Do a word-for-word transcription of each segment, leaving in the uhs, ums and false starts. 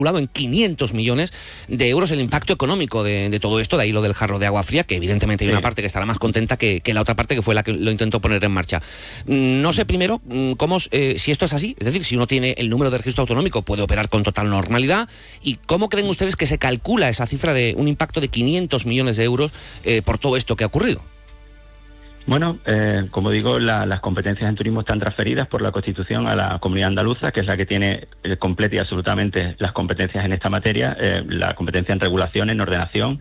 en quinientos millones de euros el impacto económico de, de todo esto, de ahí lo del jarro de agua fría, que evidentemente hay sí. una parte que estará más contenta que, que la otra parte que fue la que lo intentó poner en marcha. No sé primero cómo, eh, si esto es así, es decir, si uno tiene el número de registro autonómico puede operar con total normalidad, y cómo creen ustedes que se calcula esa cifra de un impacto de quinientos millones de euros eh, por todo esto que ha ocurrido. Bueno, eh, como digo, la, las competencias en turismo están transferidas por la Constitución a la Comunidad Andaluza, que es la que tiene eh, completa y absolutamente las competencias en esta materia, eh, la competencia en regulación, en ordenación,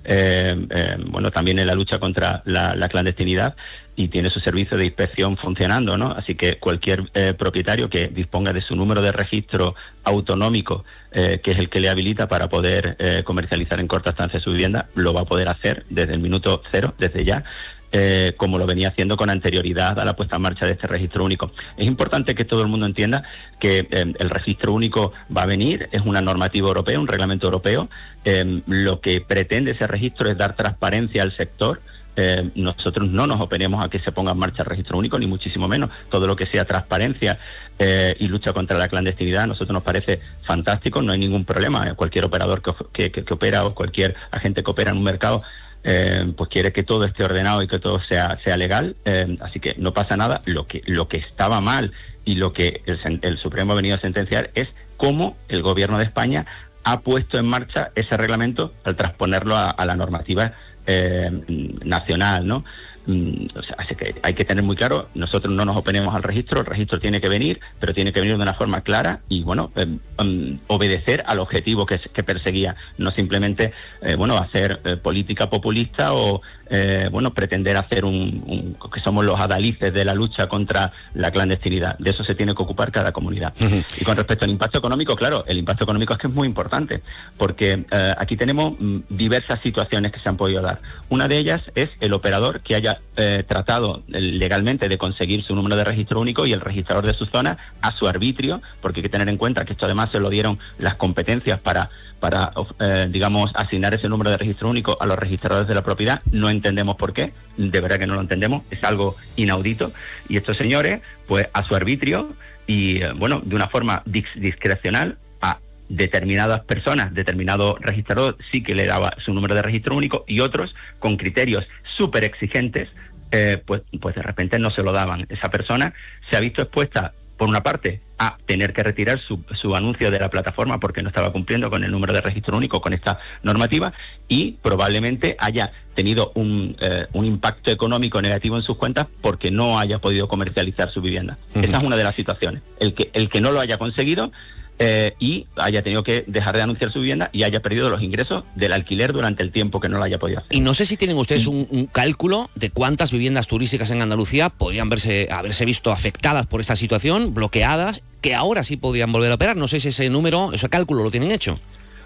eh, eh, bueno, también en la lucha contra la, la clandestinidad, y tiene su servicio de inspección funcionando, ¿no? Así que cualquier eh, propietario que disponga de su número de registro autonómico, eh, que es el que le habilita para poder eh, comercializar en corta estancia su vivienda, lo va a poder hacer desde el minuto cero, desde ya. Eh, como lo venía haciendo con anterioridad a la puesta en marcha de este registro único. Es importante que todo el mundo entienda que eh, el registro único va a venir, es una normativa europea, un reglamento europeo. Eh, lo que pretende ese registro es dar transparencia al sector. Eh, nosotros no nos oponemos a que se ponga en marcha el registro único, ni muchísimo menos. Todo lo que sea transparencia eh, y lucha contra la clandestinidad a nosotros nos parece fantástico, no hay ningún problema. Cualquier operador que, que, que opera o cualquier agente que opera en un mercado Eh, pues quiere que todo esté ordenado y que todo sea sea legal, eh, así que no pasa nada. Lo que lo que estaba mal y lo que el, el Supremo ha venido a sentenciar es cómo el Gobierno de España ha puesto en marcha ese reglamento al transponerlo a, a la normativa eh, nacional, ¿no? Mm, o sea, así que hay que tener muy claro, nosotros no nos oponemos al registro, el registro tiene que venir, pero tiene que venir de una forma clara y, bueno, eh, um, obedecer al objetivo que, que perseguía, no simplemente, eh, bueno, hacer eh, política populista o, eh, bueno, pretender hacer un, un, que somos los adalices de la lucha contra la clandestinidad. De eso se tiene que ocupar cada comunidad. Uh-huh. Y con respecto al impacto económico, claro, el impacto económico es que es muy importante, porque eh, aquí tenemos mm, diversas situaciones que se han podido dar. Una de ellas es el operador que haya Eh, tratado legalmente de conseguir su número de registro único y el registrador de su zona a su arbitrio, porque hay que tener en cuenta que esto además se lo dieron las competencias para, para eh, digamos, asignar ese número de registro único a los registradores de la propiedad. No entendemos por qué, de verdad que no lo entendemos, es algo inaudito, y estos señores, pues a su arbitrio y, eh, bueno, de una forma dis- discrecional, a determinadas personas, determinado registrador sí que le daba su número de registro único, y otros con criterios súper exigentes, eh, pues, pues de repente no se lo daban. Esa persona se ha visto expuesta, por una parte, a tener que retirar su, su anuncio de la plataforma porque no estaba cumpliendo con el número de registro único, con esta normativa, y probablemente haya tenido un, eh, un impacto económico negativo en sus cuentas porque no haya podido comercializar su vivienda. Uh-huh. Esa es una de las situaciones. El que, el que no lo haya conseguido Eh, y haya tenido que dejar de anunciar su vivienda y haya perdido los ingresos del alquiler durante el tiempo que no lo haya podido hacer. Y no sé si tienen ustedes un, un cálculo de cuántas viviendas turísticas en Andalucía podrían verse, haberse visto afectadas por esta situación, bloqueadas, que ahora sí podrían volver a operar. No sé si ese número, ese cálculo lo tienen hecho.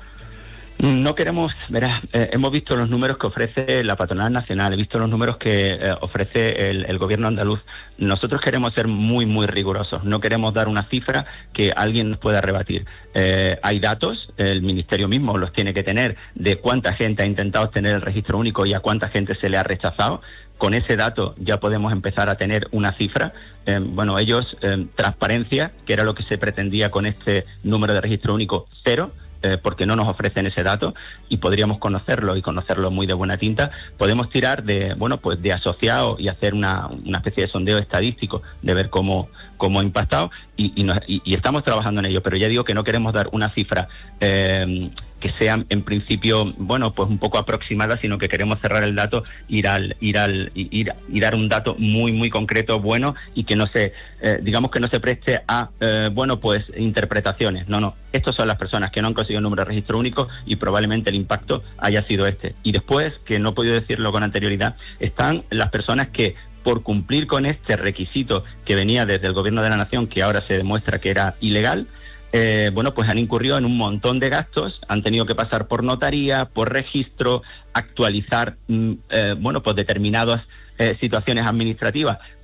No queremos, verás, eh, hemos visto los números que ofrece la Patronal Nacional, he visto los números que eh, ofrece el, el gobierno andaluz. Nosotros queremos ser muy, muy rigurosos, no queremos dar una cifra que alguien nos pueda rebatir. Eh, hay datos, el Ministerio mismo los tiene que tener, de cuánta gente ha intentado obtener el registro único y a cuánta gente se le ha rechazado. Con ese dato ya podemos empezar a tener una cifra. Eh, bueno, ellos, eh, transparencia, que era lo que se pretendía con este número de registro único, cero. Eh, porque no nos ofrecen ese dato y podríamos conocerlo y conocerlo muy de buena tinta. Podemos tirar de, bueno, pues de asociado y hacer una, una especie de sondeo estadístico de ver cómo, cómo ha impactado y, y, nos, y, y estamos trabajando en ello, pero ya digo que no queremos dar una cifra eh, que sea en principio, bueno, pues un poco aproximada, sino que queremos cerrar el dato, ir al, ir al, ir y dar un dato muy, muy concreto, bueno, y que no se, eh, digamos que no se preste a, eh, bueno, pues interpretaciones. No, no. Estas son las personas que no han conseguido un número de registro único y probablemente el impacto haya sido este. Y después, que no he podido decirlo con anterioridad, están las personas que, por cumplir con este requisito que venía desde el Gobierno de la Nación, que ahora se demuestra que era ilegal, Eh, bueno, pues han incurrido en un montón de gastos, han tenido que pasar por notaría, por registro, actualizar, mm, eh, bueno, pues determinadas eh, situaciones administrativas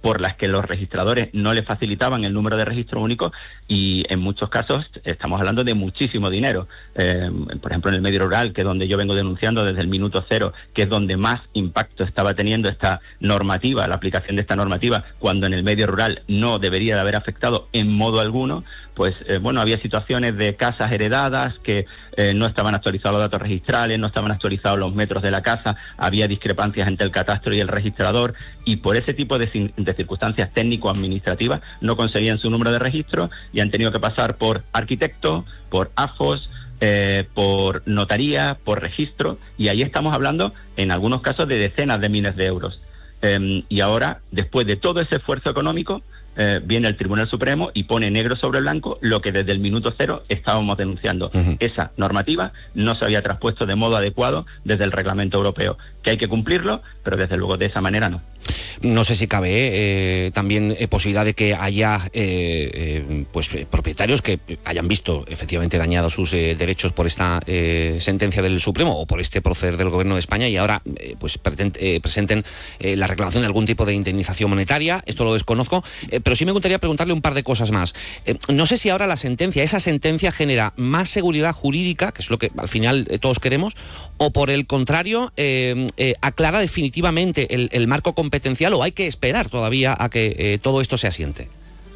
por las que los registradores no le facilitaban el número de registro único, y en muchos casos estamos hablando de muchísimo dinero. Eh, por ejemplo, en el medio rural, que es donde yo vengo denunciando desde el minuto cero, que es donde más impacto estaba teniendo esta normativa, la aplicación de esta normativa, cuando en el medio rural no debería de haber afectado en modo alguno, pues eh, bueno, había situaciones de casas heredadas que eh, no estaban actualizados los datos registrales, no estaban actualizados los metros de la casa, había discrepancias entre el catastro y el registrador, y por ese tipo de, de circunstancias técnico-administrativas no conseguían su número de registro y han tenido que pasar por arquitecto, por A F O S, eh, por notaría, por registro, y ahí estamos hablando en algunos casos de decenas de miles de euros. Eh, y ahora, después de todo ese esfuerzo económico, Eh, viene el Tribunal Supremo y pone negro sobre blanco lo que desde el minuto cero estábamos denunciando. Uh-huh. Esa normativa no se había traspuesto de modo adecuado desde el Reglamento Europeo, que hay que cumplirlo, pero desde luego de esa manera no. No sé si cabe eh, también eh, posibilidad de que haya eh, eh, pues eh, propietarios que hayan visto efectivamente dañados sus eh, derechos por esta eh, sentencia del Supremo o por este proceder del Gobierno de España, y ahora eh, pues pretend, eh, presenten eh, la reclamación de algún tipo de indemnización monetaria. Esto lo desconozco, eh, pero sí me gustaría preguntarle un par de cosas más. Eh, no sé si ahora la sentencia, esa sentencia genera más seguridad jurídica, que es lo que al final eh, todos queremos, o por el contrario eh, eh, aclara definitivamente el, el marco competencial, o hay que esperar todavía a que eh, todo esto se asiente.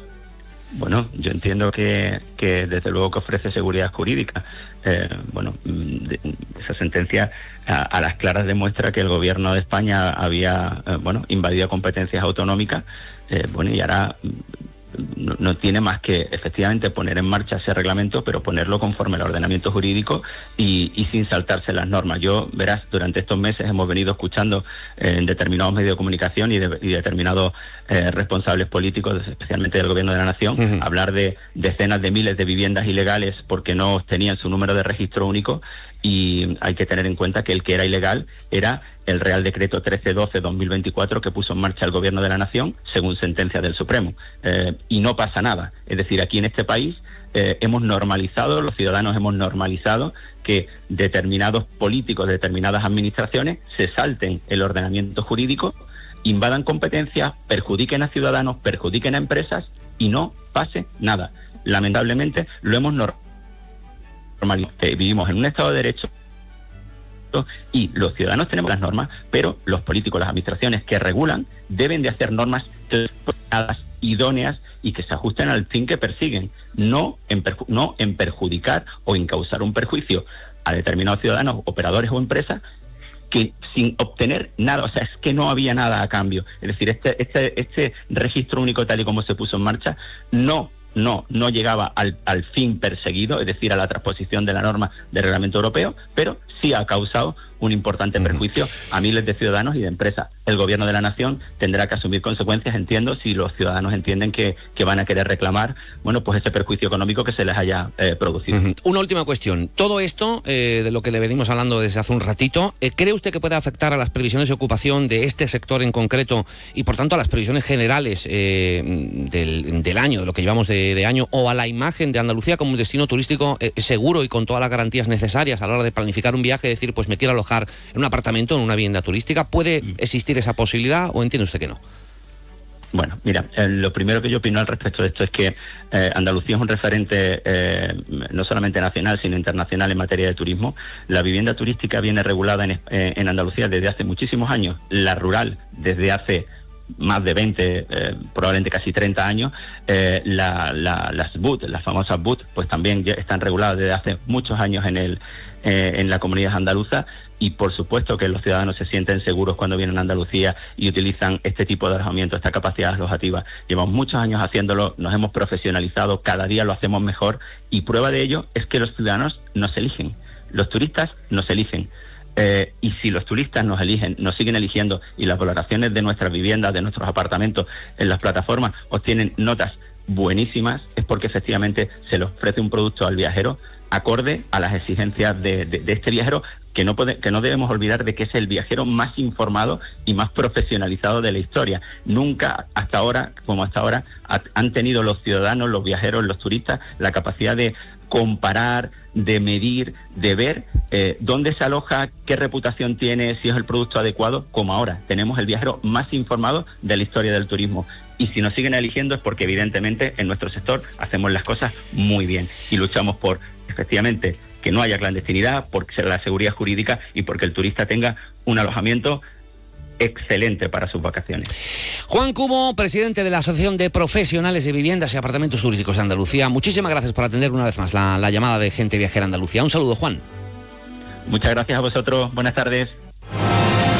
Bueno, yo entiendo que, que desde luego que ofrece seguridad jurídica. Eh, bueno, de, esa sentencia a, a las claras demuestra que el Gobierno de España había eh, bueno invadido competencias autonómicas, eh, bueno, y ahora no, no tiene más que efectivamente poner en marcha ese reglamento, pero ponerlo conforme al ordenamiento jurídico y, y sin saltarse las normas. Yo, verás, durante estos meses hemos venido escuchando eh, en determinados medios de comunicación y, de, y determinados eh, responsables políticos, especialmente del Gobierno de la Nación, uh-huh. hablar de decenas de miles de viviendas ilegales porque no tenían su número de registro único, y hay que tener en cuenta que el que era ilegal era el Real Decreto trece doce barra dos mil veinticuatro que puso en marcha el Gobierno de la Nación según sentencia del Supremo. Eh, y no pasa nada. Es decir, aquí en este país eh, hemos normalizado, los ciudadanos hemos normalizado que determinados políticos, determinadas administraciones se salten el ordenamiento jurídico, invadan competencias, perjudiquen a ciudadanos, perjudiquen a empresas y no pase nada. Lamentablemente lo hemos normalizado. Vivimos en un Estado de Derecho y los ciudadanos tenemos las normas, pero los políticos, las administraciones que regulan deben de hacer normas claras, idóneas y que se ajusten al fin que persiguen, no en, perju- no en perjudicar o en causar un perjuicio a determinados ciudadanos, operadores o empresas que sin obtener nada, o sea, es que no había nada a cambio. Es decir, este, este, este registro único tal y como se puso en marcha no No, no llegaba al, al fin perseguido, es decir, a la transposición de la norma del Reglamento Europeo, pero sí ha causado un importante perjuicio a miles de ciudadanos y de empresas. El Gobierno de la Nación tendrá que asumir consecuencias, entiendo, si los ciudadanos entienden que, que van a querer reclamar, bueno, pues ese perjuicio económico que se les haya eh, producido. Uh-huh. Una última cuestión. Todo esto, eh, de lo que le venimos hablando desde hace un ratito, eh, ¿cree usted que puede afectar a las previsiones de ocupación de este sector en concreto y, por tanto, a las previsiones generales eh, del, del año, de lo que llevamos de, de año, o a la imagen de Andalucía como un destino turístico eh, seguro y con todas las garantías necesarias a la hora de planificar un viaje, decir, pues me quiero alojar en un apartamento, en una vivienda turística? ¿Puede existir esa posibilidad o entiende usted que no? Bueno, mira, eh, lo primero que yo opino al respecto de esto es que eh, Andalucía es un referente eh, no solamente nacional, sino internacional en materia de turismo. La vivienda turística viene regulada en, eh, en Andalucía desde hace muchísimos años, la rural desde hace más de veinte, eh, probablemente casi treinta años. Eh, la, la, las B U T, las famosas B U T, pues también ya están reguladas desde hace muchos años en, el, eh, en la comunidad andaluza. Y por supuesto que los ciudadanos se sienten seguros cuando vienen a Andalucía y utilizan este tipo de alojamiento, esta capacidad alojativa. Llevamos muchos años haciéndolo, nos hemos profesionalizado, cada día lo hacemos mejor, y prueba de ello es que los ciudadanos nos eligen, los turistas nos eligen. Eh, y si los turistas nos eligen, nos siguen eligiendo, y las valoraciones de nuestras viviendas, de nuestros apartamentos en las plataformas obtienen notas buenísimas, es porque efectivamente se le ofrece un producto al viajero acorde a las exigencias de, de, de este viajero, que no puede, que no debemos olvidar de que es el viajero más informado y más profesionalizado de la historia. Nunca hasta ahora, como hasta ahora, ha, han tenido los ciudadanos, los viajeros, los turistas, la capacidad de comparar, de medir, de ver eh, dónde se aloja, qué reputación tiene, si es el producto adecuado, como ahora. Tenemos el viajero más informado de la historia del turismo. y si nos siguen eligiendo es porque evidentemente en nuestro sector hacemos las cosas muy bien y luchamos por, efectivamente, que no haya clandestinidad, por la seguridad jurídica y porque el turista tenga un alojamiento excelente para sus vacaciones. Juan Cubo, presidente de la Asociación de Profesionales de Viviendas y Apartamentos Turísticos de Andalucía, muchísimas gracias por atender una vez más la, la llamada de Gente Viajera Andalucía. Un saludo, Juan. Muchas gracias a vosotros, buenas tardes.